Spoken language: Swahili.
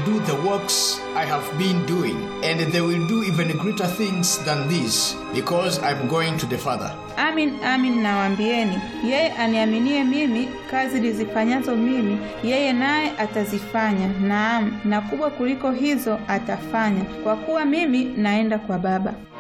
do the works I have been doing, and they will do even greater things than this, because I'm going to the Father. Amin, amin nawaambieni, yeye aniaminie mimi, kazi nizifanyazo mimi, yeye naye atazifanya, naam, na kubwa kuliko hizo atafanya, kwa kuwa mimi naenda kwa Baba.